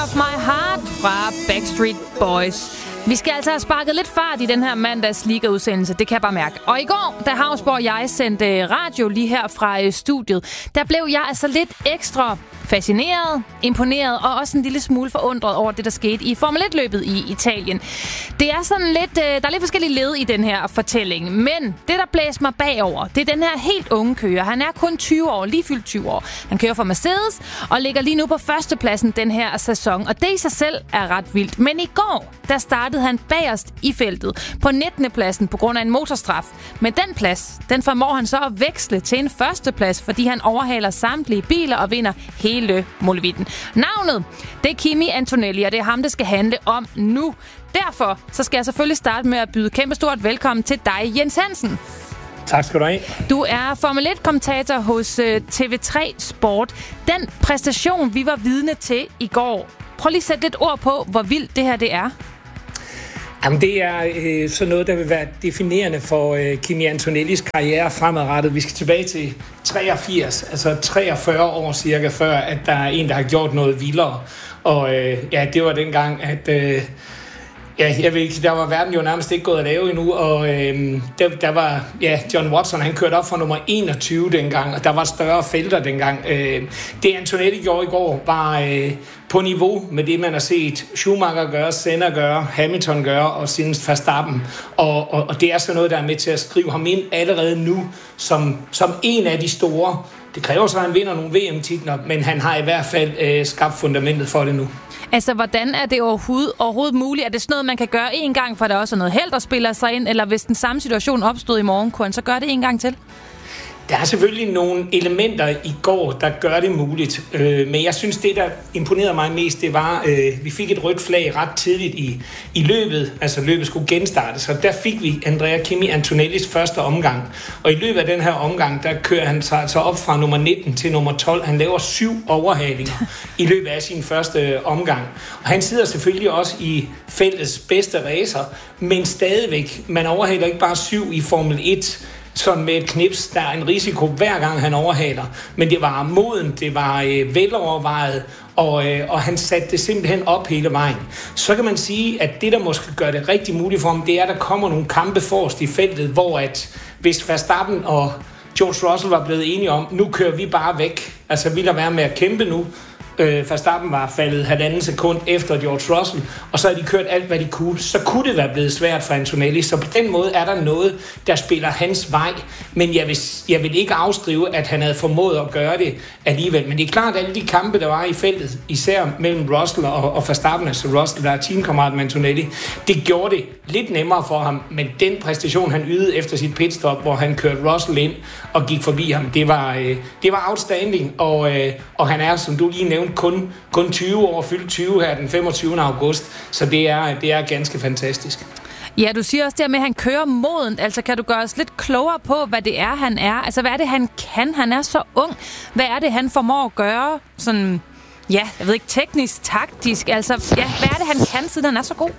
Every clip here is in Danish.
Of My Heart fra Backstreet Boys. Vi skal altså have sparket lidt fart i den her mandags Liga-udsendelse, det kan jeg bare mærke. Og i går, da Havsborg og jeg sendte radio lige her fra studiet, der blev jeg altså lidt ekstra fascineret, imponeret og også en lille smule forundret over det, der skete i Formel 1-løbet i Italien. Det er sådan lidt, der er lidt forskellige led i den her fortælling, men det, der blæser mig bagover, det er den her helt unge kører. Han er kun 20 år, lige fyldt 20 år. Han kører for Mercedes og ligger lige nu på førstepladsen den her sæson, og det i sig selv er ret vildt. Men i går, der startede han bagerst i feltet på 19. pladsen på grund af en motorstraf. Men den plads, den formår han så at veksle til en førsteplads, fordi han overhaler samtlige biler og vinder hele molevitten. Navnet, det er Kimi Antonelli, og det er ham, det skal handle om nu. Derfor så skal jeg selvfølgelig starte med at byde kæmpestort velkommen til dig, Jens Hansen. Tak skal du have. Du er Formel 1-kommentator hos TV3 Sport. Den præstation, vi var vidne til i går, prøv lige at sætte lidt ord på, hvor vildt det her det er. Jamen, det er sådan noget, der vil være definerende for Kimi Antonellis karriere fremadrettet. Vi skal tilbage til 83, altså 43 år cirka før, at der er en, der har gjort noget vildere. Og det var dengang, at jeg ved ikke, der var verden jo nærmest ikke gået at lave endnu, og der var, John Watson, han kørte op fra nummer 21 dengang, og der var større felter dengang. Det Antonelli gjorde i går var på niveau med det, man har set Schumacher gøre, Senna gøre, Hamilton gøre og siden Verstappen. Og det er sådan noget, der er med til at skrive ham ind allerede nu som en af de store. Det kræver så, at han vinder nogle VM-titler, men han har i hvert fald skabt fundamentet for det nu. Altså, hvordan er det overhovedet muligt? Er det sådan noget, man kan gøre én gang, for der også er noget held, der spiller sig ind? Eller hvis den samme situation opstod i morgen, kunne han så gøre det en gang til? Der er selvfølgelig nogle elementer i går, der gør det muligt. Men jeg synes, det der imponerede mig mest, det var, vi fik et rødt flag ret tidligt i løbet. Altså løbet skulle genstartes, og der fik vi Andrea Kimi Antonellis første omgang. Og i løbet af den her omgang, der kører han sig altså op fra nummer 19 til nummer 12. Han laver 7 overhalinger i løbet af sin første omgang. Og han sidder selvfølgelig også i feltets bedste racer, men stadigvæk, man overhaler ikke bare 7 i Formel 1, sådan med et knips. Der er en risiko hver gang han overhaler, men det var moden, det var velovervejet, og han satte det simpelthen op hele vejen. Så kan man sige, at det der måske gør det rigtig muligt for ham, det er, at der kommer nogle kampe forrest i feltet, hvor at hvis Verstappen og George Russell var blevet enige om, nu kører vi bare væk, altså vi lader være med at kæmpe nu. Verstappen var faldet 1,5 sekund efter George Russell, og så har de kørt alt, hvad de kunne. Så kunne det være blevet svært for Antonelli. Så på den måde er der noget, der spiller hans vej. Men jeg vil ikke afskrive, at han havde formået at gøre det alligevel. Men det er klart, at alle de kampe, der var i feltet, især mellem Russell og Verstappen, altså Russell, der er teamkammerat med Antonelli, det gjorde det lidt nemmere for ham. Men den præstation, han ydede efter sit pitstop, hvor han kørte Russell ind og gik forbi ham, det var outstanding. Og han er, som du lige nævnte, kun 20 år, fyldt 20 her den 25. august, så det er ganske fantastisk. Ja, du siger også det med, at han kører modent. Altså, kan du gøre os lidt klogere på, hvad det er, han er? Altså, hvad er det, han kan? Han er så ung. Hvad er det, han formår at gøre? Sådan, jeg ved ikke, teknisk, taktisk. Altså, hvad er det, han kan, siden han er så god?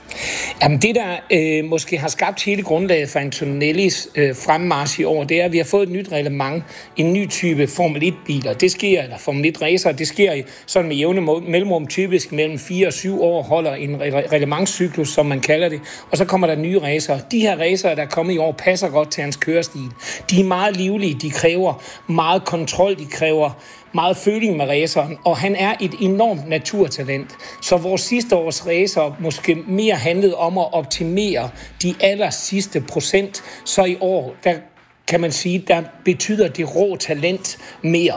Jamen det, der måske har skabt hele grundlaget for Antonellis fremmarch i år, det er, at vi har fået et nyt reglement, en ny type Formel 1-biler. Det sker, eller Formel 1-racer, det sker sådan med jævne mellemrum, typisk mellem 4 og 7 år, holder en reglementscyklus, som man kalder det, og så kommer der nye racer. De her racer, der er kommet i år, passer godt til hans kørestil. De er meget livlige, de kræver meget kontrol, de kræver meget føling med raceren, og han er et enormt naturtalent. Så vores sidste års racer måske mere handlede om at optimere de aller sidste procent, så i år, der kan man sige, der betyder det rå talent mere.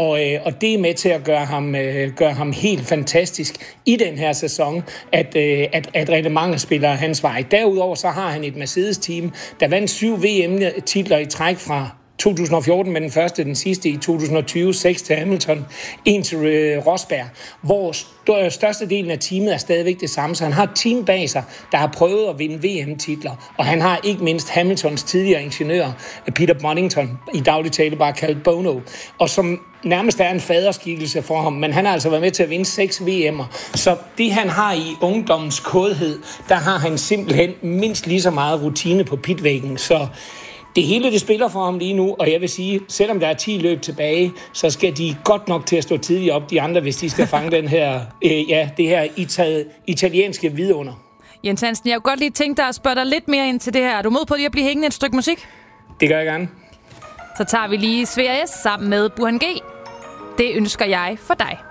Og det er med til at gøre ham helt fantastisk i den her sæson, at reglementet spiller hans vej. Derudover så har han et Mercedes-team, der vandt 7 VM-titler i træk fra 2014 med den første, den sidste i 2020, 6 til Hamilton, 1 til Rosberg, hvor størstedelen af teamet er stadigvæk det samme, så han har et team bag sig, der har prøvet at vinde VM-titler, og han har ikke mindst Hamiltons tidligere ingeniør, Peter Boddington, i daglig tale bare kaldt Bono, og som nærmest er en faderskikkelse for ham, men han har altså været med til at vinde 6 VM'er, så det han har i ungdommens kodhed, der har han simpelthen mindst lige så meget rutine på pitvæggen, så Det hele det spiller for ham lige nu, og jeg vil sige, selvom der er 10 løb tilbage, så skal de godt nok til at stå tidligt op, de andre, hvis de skal fange den her, det her italienske vidunder. Jens Hansen, jeg kunne godt lige tænke dig at spørge dig lidt mere ind til det her. Er du med på lige at blive hængende et stykke musik? Det gør jeg gerne. Så tager vi lige Svea S sammen med Burhan G. Det ønsker jeg for dig.